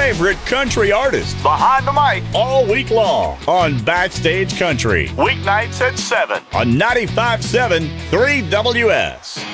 favorite country artists Behind the mic all week long on Backstage Country weeknights at 7. on 95.7 3WS.